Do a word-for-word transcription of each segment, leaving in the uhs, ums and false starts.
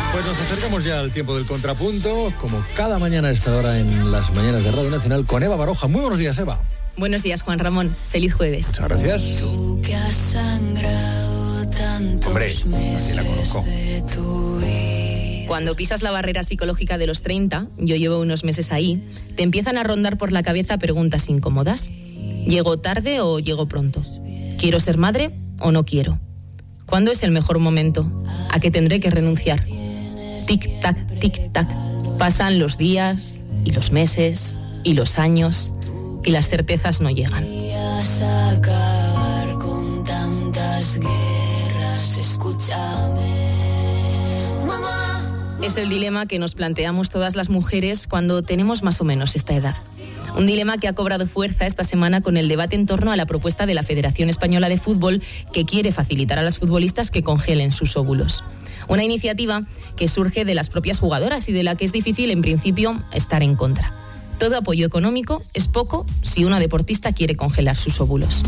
Pues nos acercamos ya al tiempo del contrapunto, como cada mañana a esta hora en las mañanas de Radio Nacional, con Eva Baroja. Muy buenos días, Eva. Buenos días, Juan Ramón. Feliz jueves. Muchas gracias. Tú que has sangrado tantos Hombre, así la conozco. meses de tu vida. Cuando pisas la barrera psicológica de los treinta, yo llevo unos meses ahí, te empiezan a rondar por la cabeza preguntas incómodas. ¿Llego tarde o llego pronto? ¿Quiero ser madre o no quiero? ¿Cuándo es el mejor momento? ¿A qué tendré que renunciar? Tic-tac, tic-tac. Pasan los días y los meses y los años y las certezas no llegan. Querías acabar con tantas guerras, escúchame. Mamá. Es el dilema que nos planteamos todas las mujeres cuando tenemos más o menos esta edad. Un dilema que ha cobrado fuerza esta semana con el debate en torno a la propuesta de la Federación Española de Fútbol, que quiere facilitar a las futbolistas que congelen sus óvulos. Una iniciativa que surge de las propias jugadoras y de la que es difícil, en principio, estar en contra. Todo apoyo económico es poco si una deportista quiere congelar sus óvulos.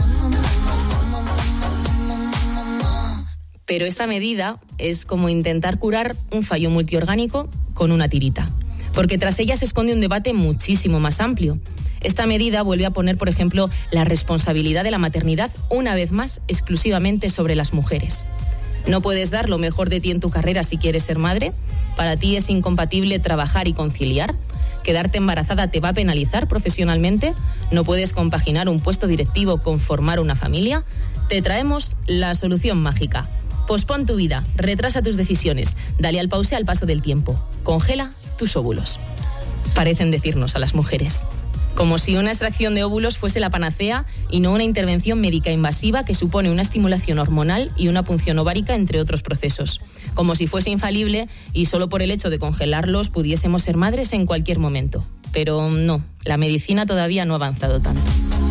Pero esta medida es como intentar curar un fallo multiorgánico con una tirita, porque tras ella se esconde un debate muchísimo más amplio. Esta medida vuelve a poner, por ejemplo, la responsabilidad de la maternidad una vez más exclusivamente sobre las mujeres. ¿No puedes dar lo mejor de ti en tu carrera si quieres ser madre? ¿Para ti es incompatible trabajar y conciliar? ¿Quedarte embarazada te va a penalizar profesionalmente? ¿No puedes compaginar un puesto directivo con formar una familia? Te traemos la solución mágica. Pospon tu vida, retrasa tus decisiones, dale al pause al paso del tiempo. Congela tus óvulos. Parecen decirnos a las mujeres. Como si una extracción de óvulos fuese la panacea y no una intervención médica invasiva que supone una estimulación hormonal y una punción ovárica, entre otros procesos. Como si fuese infalible y solo por el hecho de congelarlos pudiésemos ser madres en cualquier momento. Pero no, la medicina todavía no ha avanzado tanto.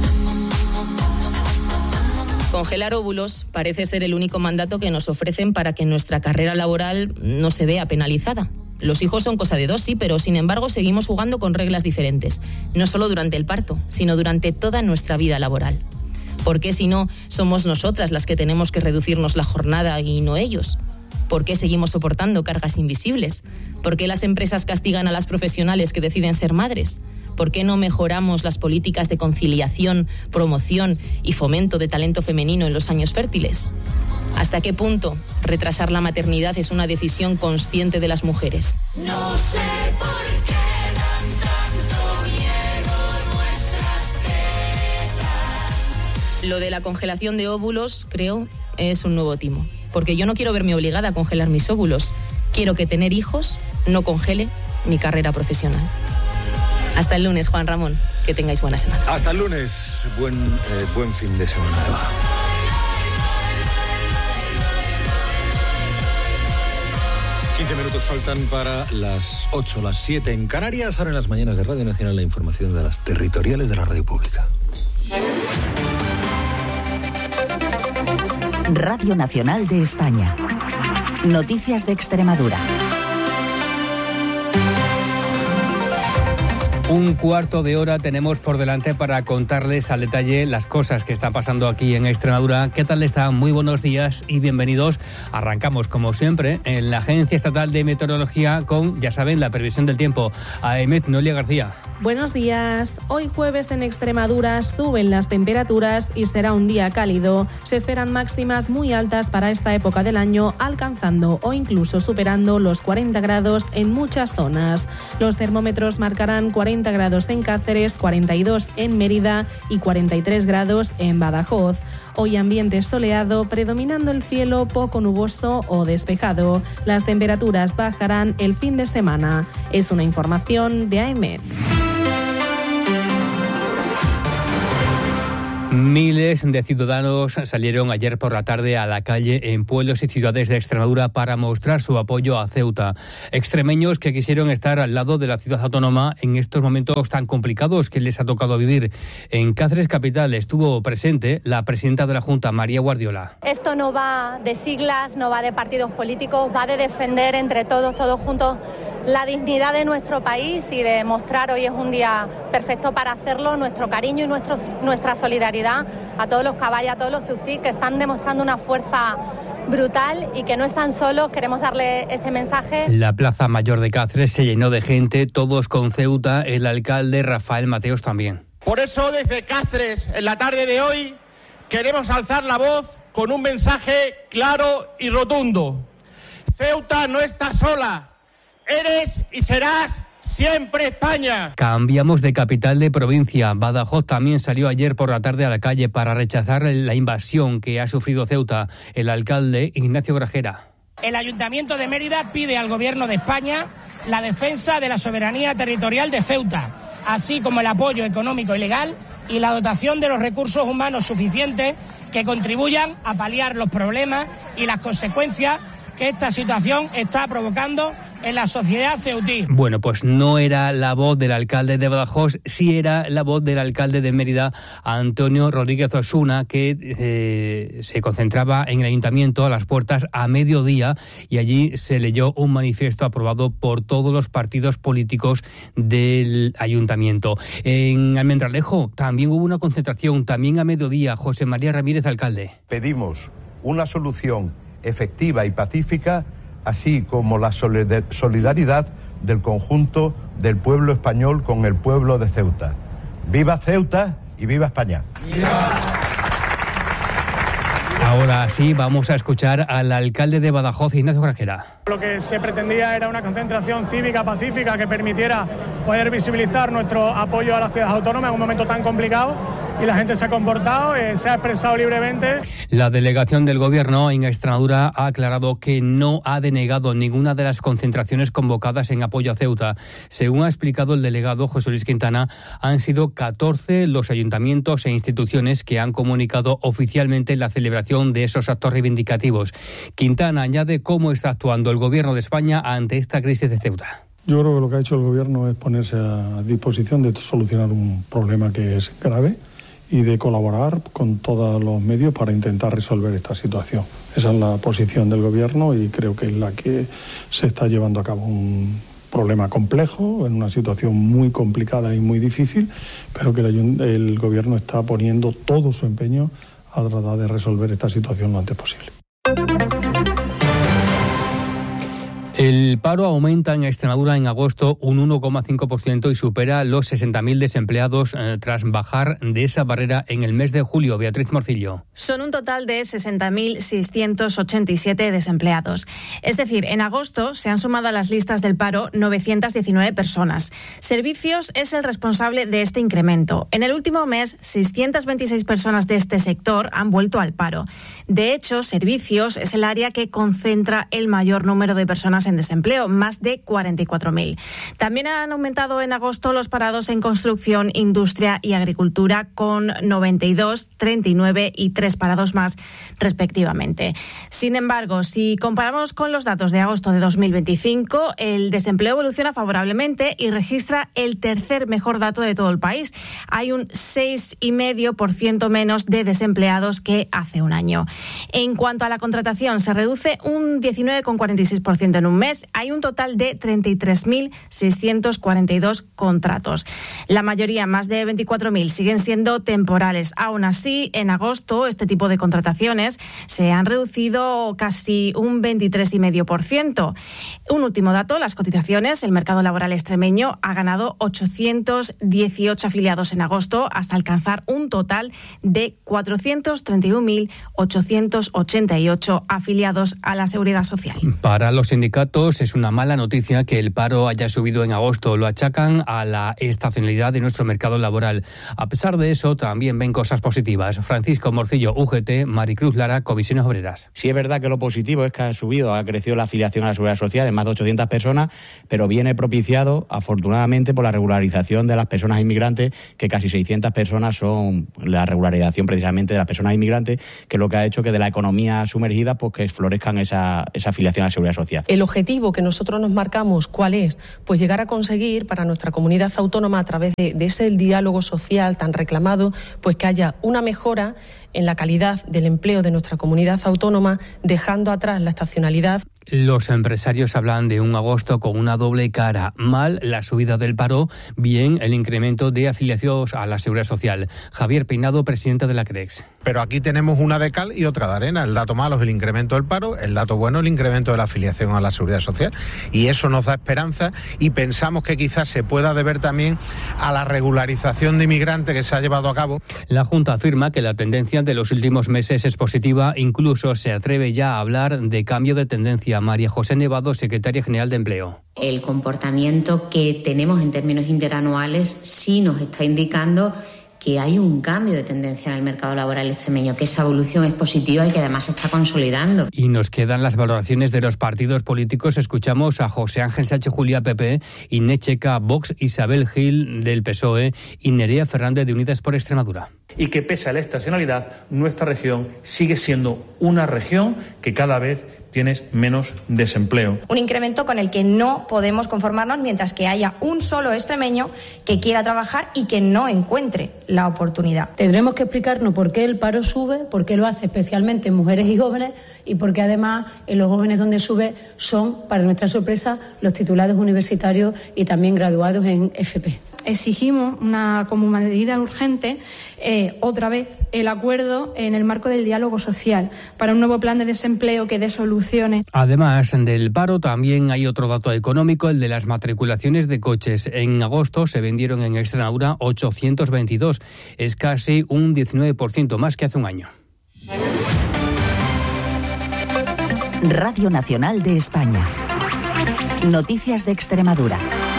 Congelar óvulos parece ser el único mandato que nos ofrecen para que nuestra carrera laboral no se vea penalizada. Los hijos son cosa de dos, sí, pero sin embargo seguimos jugando con reglas diferentes. No solo durante el parto, sino durante toda nuestra vida laboral. ¿Por qué si no somos nosotras las que tenemos que reducirnos la jornada y no ellos? ¿Por qué seguimos soportando cargas invisibles? ¿Por qué las empresas castigan a las profesionales que deciden ser madres? ¿Por qué no mejoramos las políticas de conciliación, promoción y fomento de talento femenino en los años fértiles? ¿Hasta qué punto retrasar la maternidad es una decisión consciente de las mujeres? No sé por qué dan tanto miedo nuestras tetas. Lo de la congelación de óvulos, creo, es un nuevo timo. Porque yo no quiero verme obligada a congelar mis óvulos. Quiero que tener hijos no congele mi carrera profesional. Hasta el lunes, Juan Ramón. Que tengáis buena semana. Hasta el lunes. Buen, eh, buen fin de semana, Eva. quince minutos faltan para las ocho, las siete en Canarias. Ahora en las mañanas de Radio Nacional la información de las territoriales de la radio pública. Radio Nacional de España. Noticias de Extremadura. Un cuarto de hora tenemos por delante para contarles al detalle las cosas que están pasando aquí en Extremadura. ¿Qué tal están? Muy buenos días y bienvenidos. Arrancamos, como siempre, en la Agencia Estatal de Meteorología con, ya saben, la previsión del tiempo. A Emet Noelia García. Buenos días. Hoy jueves en Extremadura suben las temperaturas y será un día cálido. Se esperan máximas muy altas para esta época del año, alcanzando o incluso superando los cuarenta grados en muchas zonas. Los termómetros marcarán cuarenta grados en Cáceres, cuarenta y dos en Mérida y cuarenta y tres grados en Badajoz. Hoy ambiente soleado, predominando el cielo poco nuboso o despejado. Las temperaturas bajarán el fin de semana. Es una información de A E M E T. Miles de ciudadanos salieron ayer por la tarde a la calle en pueblos y ciudades de Extremadura para mostrar su apoyo a Ceuta. Extremeños que quisieron estar al lado de la ciudad autónoma en estos momentos tan complicados que les ha tocado vivir. En Cáceres capital estuvo presente la presidenta de la Junta, María Guardiola. Esto no va de siglas, no va de partidos políticos, va de defender entre todos, todos juntos, la dignidad de nuestro país y de mostrar, hoy es un día perfecto para hacerlo, nuestro cariño y nuestro, nuestra solidaridad a todos los caballos, a todos los ceutí que están demostrando una fuerza brutal y que no están solos. Queremos darle ese mensaje. La Plaza Mayor de Cáceres se llenó de gente, todos con Ceuta, el alcalde Rafael Mateos también. Por eso desde Cáceres, en la tarde de hoy, queremos alzar la voz con un mensaje claro y rotundo. Ceuta no está sola, eres y serás siempre España. Cambiamos de capital de provincia. Badajoz también salió ayer por la tarde a la calle para rechazar la invasión que ha sufrido Ceuta. El alcalde Ignacio Grajera. El Ayuntamiento de Mérida pide al Gobierno de España la defensa de la soberanía territorial de Ceuta, así como el apoyo económico y legal y la dotación de los recursos humanos suficientes que contribuyan a paliar los problemas y las consecuencias que esta situación está provocando en la sociedad ceutí. Bueno, pues no era la voz del alcalde de Badajoz, sí era la voz del alcalde de Mérida, Antonio Rodríguez Osuna, que eh, se concentraba en el ayuntamiento a las puertas a mediodía y allí se leyó un manifiesto aprobado por todos los partidos políticos del ayuntamiento. En Almendralejo también hubo una concentración, también a mediodía. José María Ramírez, alcalde. Pedimos una solución efectiva y pacífica, así como la solidaridad del conjunto del pueblo español con el pueblo de Ceuta. ¡Viva Ceuta y viva España! ¡Viva! Ahora sí, vamos a escuchar al alcalde de Badajoz, Ignacio Grajera. Lo que se pretendía era una concentración cívica pacífica que permitiera poder visibilizar nuestro apoyo a la ciudad autónoma en un momento tan complicado, y la gente se ha comportado, eh, se ha expresado libremente. La delegación del Gobierno en Extremadura ha aclarado que no ha denegado ninguna de las concentraciones convocadas en apoyo a Ceuta. Según ha explicado el delegado José Luis Quintana, han sido catorce los ayuntamientos e instituciones que han comunicado oficialmente la celebración de esos actos reivindicativos. Quintana añade cómo está actuando el Gobierno de España ante esta crisis de Ceuta. Yo creo que lo que ha hecho el Gobierno es ponerse a disposición de solucionar un problema que es grave y de colaborar con todos los medios para intentar resolver esta situación. Esa es la posición del Gobierno y creo que es la que se está llevando a cabo. Un problema complejo, en una situación muy complicada y muy difícil, pero que el, el Gobierno está poniendo todo su empeño a tratar de resolver esta situación lo antes posible. El paro aumenta en Extremadura en agosto un uno coma cinco por ciento y supera los sesenta mil desempleados eh, tras bajar de esa barrera en el mes de julio. Beatriz Morcillo. Son un total de sesenta mil seiscientos ochenta y siete desempleados. Es decir, en agosto se han sumado a las listas del paro novecientas diecinueve personas. Servicios es el responsable de este incremento. En el último mes, seiscientas veintiséis personas de este sector han vuelto al paro. De hecho, Servicios es el área que concentra el mayor número de personas en desempleo, más de cuarenta y cuatro mil. También han aumentado en agosto los parados en construcción, industria y agricultura, con noventa y dos, treinta y nueve y tres parados más, respectivamente. Sin embargo, si comparamos con los datos de agosto de dos mil veinticinco, el desempleo evoluciona favorablemente y registra el tercer mejor dato de todo el país. Hay un seis coma cinco por ciento menos de desempleados que hace un año. En cuanto a la contratación, se reduce un diecinueve coma cuarenta y seis por ciento en un mes. Hay un total de treinta y tres mil seiscientos cuarenta y dos contratos. La mayoría, más de veinticuatro mil, siguen siendo temporales. Aún así, en agosto, este tipo de contrataciones se han reducido casi un veintitrés coma cinco por ciento. Un último dato, las cotizaciones. El mercado laboral extremeño ha ganado ochocientos dieciocho afiliados en agosto hasta alcanzar un total de cuatrocientos treinta y un mil ochocientos ochenta y ocho afiliados a la Seguridad Social. Para los sindicatos es una mala noticia que el paro haya subido en agosto. Lo achacan a la estacionalidad de nuestro mercado laboral. A pesar de eso, también ven cosas positivas. Francisco Morcillo, U G T, Maricruz Lara, Comisiones Obreras. Sí, es verdad que lo positivo es que ha subido, ha crecido la afiliación a la Seguridad Social en más de ochocientas personas, pero viene propiciado, afortunadamente, por la regularización de las personas inmigrantes, que casi seiscientas personas son la regularización precisamente de las personas inmigrantes, que es lo que ha hecho que de la economía sumergida, pues que florezcan esa, esa afiliación a la Seguridad Social. El objetivo que nosotros nos marcamos, ¿cuál es? Pues llegar a conseguir para nuestra comunidad autónoma, a través de, de ese diálogo social tan reclamado, pues que haya una mejora en la calidad del empleo de nuestra comunidad autónoma, dejando atrás la estacionalidad. Los empresarios hablan de un agosto con una doble cara. Mal la subida del paro, bien el incremento de afiliados a la Seguridad Social. Javier Peinado, presidente de la CREX. Pero aquí tenemos una de cal y otra de arena. El dato malo es el incremento del paro, el dato bueno el incremento de la afiliación a la Seguridad Social. Y eso nos da esperanza y pensamos que quizás se pueda deber también a la regularización de inmigrantes que se ha llevado a cabo. La Junta afirma que la tendencia de los últimos meses es positiva, incluso se atreve ya a hablar de cambio de tendencia. María José Nevado, secretaria general de Empleo. El comportamiento que tenemos en términos interanuales sí nos está indicando que hay un cambio de tendencia en el mercado laboral extremeño, que esa evolución es positiva y que además se está consolidando. Y nos quedan las valoraciones de los partidos políticos. Escuchamos a José Ángel Sánchez Juliá, P P, Inés Checa, Vox, Isabel Gil, del P S O E, y Nerea Fernández, de Unidas por Extremadura. Y que pese a la estacionalidad, nuestra región sigue siendo una región que cada vez tiene menos desempleo. Un incremento con el que no podemos conformarnos mientras que haya un solo extremeño que quiera trabajar y que no encuentre la oportunidad. Tendremos que explicarnos por qué el paro sube, por qué lo hace especialmente en mujeres y jóvenes y por qué además en los jóvenes donde sube son, para nuestra sorpresa, los titulados universitarios y también graduados en F P. Exigimos una, como medida urgente eh, otra vez el acuerdo en el marco del diálogo social para un nuevo plan de desempleo que dé soluciones. Además del paro, también hay otro dato económico, el de las matriculaciones de coches. En agosto se vendieron en Extremadura ochocientos veintidós, es casi un diecinueve por ciento más que hace un año. Radio Nacional de España. Noticias de Extremadura.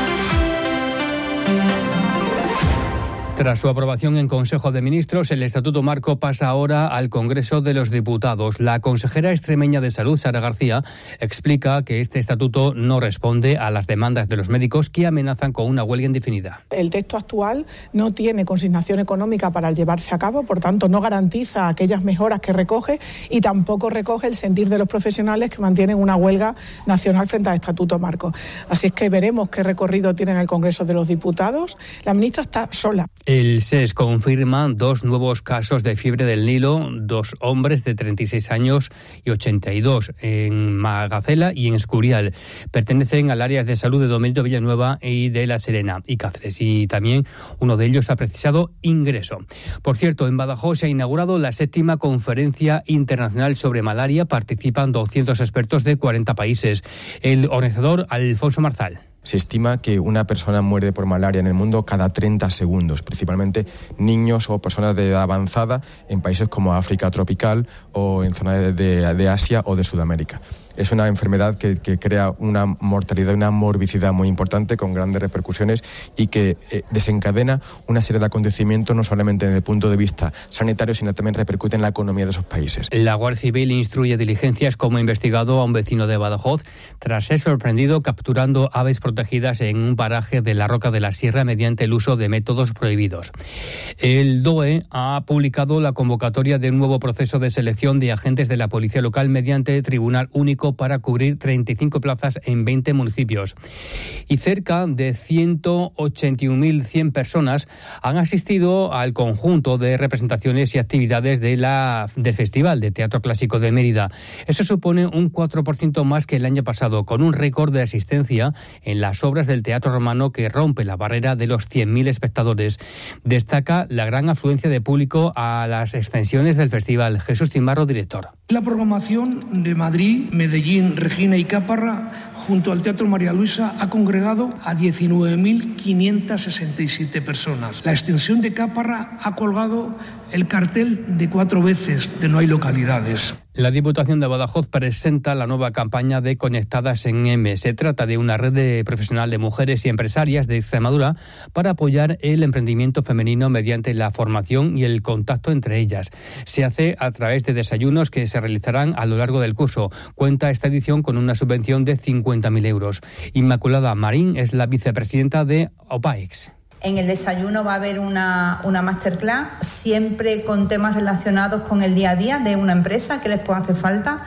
Tras su aprobación en Consejo de Ministros, el Estatuto Marco pasa ahora al Congreso de los Diputados. La consejera extremeña de Salud, Sara García, explica que este estatuto no responde a las demandas de los médicos que amenazan con una huelga indefinida. El texto actual no tiene consignación económica para llevarse a cabo, por tanto no garantiza aquellas mejoras que recoge y tampoco recoge el sentir de los profesionales que mantienen una huelga nacional frente al Estatuto Marco. Así es que veremos qué recorrido tiene en el Congreso de los Diputados. La ministra está sola. El S E S confirma dos nuevos casos de fiebre del Nilo, dos hombres de treinta y seis años y ochenta y dos en Magacela y en Escurial. Pertenecen al área de salud de Domenico Villanueva y de La Serena y Cáceres. Y también uno de ellos ha precisado ingreso. Por cierto, en Badajoz se ha inaugurado la séptima conferencia internacional sobre malaria. Participan doscientos expertos de cuarenta países. El organizador, Alfonso Marzal. Se estima que una persona muere por malaria en el mundo cada treinta segundos, principalmente niños o personas de edad avanzada en países como África tropical o en zonas de, de, de Asia o de Sudamérica. Es una enfermedad que, que crea una mortalidad y una morbicidad muy importante con grandes repercusiones y que eh, desencadena una serie de acontecimientos no solamente desde el punto de vista sanitario, sino también repercute en la economía de esos países. La Guardia Civil instruye diligencias como investigado a un vecino de Badajoz tras ser sorprendido capturando aves protegidas en un paraje de la Roca de la Sierra mediante el uso de métodos prohibidos. El D O E ha publicado la convocatoria de un nuevo proceso de selección de agentes de la Policía Local mediante Tribunal Único para cubrir treinta y cinco plazas en veinte municipios. Y cerca de ciento ochenta y un mil cien personas han asistido al conjunto de representaciones y actividades de la, del Festival de Teatro Clásico de Mérida. Eso supone un cuatro por ciento más que el año pasado, con un récord de asistencia en las obras del teatro romano que rompe la barrera de los cien mil espectadores. Destaca la gran afluencia de público a las extensiones del festival. Jesús Timarro, director. La programación de Madrid, Medellín, Regina y Caparra, junto al Teatro María Luisa, ha congregado a diecinueve mil quinientas sesenta y siete personas. La extensión de Caparra ha colgado el cartel de cuatro veces de No hay localidades. La Diputación de Badajoz presenta la nueva campaña de Conectadas en M. Se trata de una red de profesional de mujeres y empresarias de Extremadura para apoyar el emprendimiento femenino mediante la formación y el contacto entre ellas. Se hace a través de desayunos que se realizarán a lo largo del curso. Cuenta esta edición con una subvención de cincuenta mil euros. Inmaculada Marín es la vicepresidenta de OPAEX. En el desayuno va a haber una, una masterclass, siempre con temas relacionados con el día a día de una empresa que les pueda hacer falta.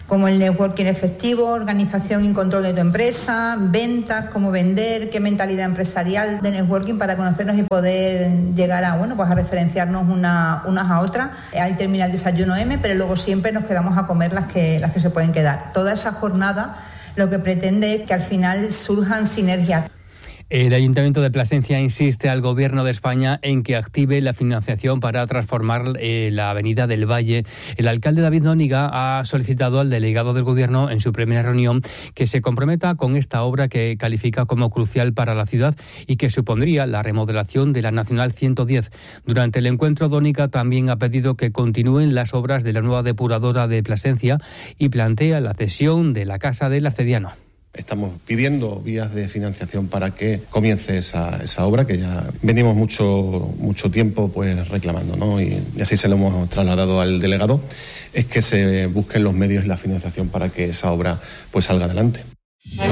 como el networking efectivo, organización y control de tu empresa, ventas, cómo vender, qué mentalidad empresarial de networking para conocernos y poder llegar a, bueno, pues a referenciarnos una, unas a otras. Ahí termina el desayuno M, pero luego siempre nos quedamos a comer las que, las que se pueden quedar. Toda esa jornada lo que pretende es que al final surjan sinergias. El Ayuntamiento de Plasencia insiste al Gobierno de España en que active la financiación para transformar eh, la Avenida del Valle. El alcalde David Nóniga ha solicitado al delegado del Gobierno en su primera reunión que se comprometa con esta obra que califica como crucial para la ciudad y que supondría la remodelación de la Nacional ciento diez. Durante el encuentro, Nóniga también ha pedido que continúen las obras de la nueva depuradora de Plasencia y plantea la cesión de la Casa del Arcediano. Estamos pidiendo vías de financiación para que comience esa, esa obra que ya venimos mucho mucho tiempo pues reclamando, ¿no? Y, y así se lo hemos trasladado al delegado, es que se busquen los medios y la financiación para que esa obra pues salga adelante.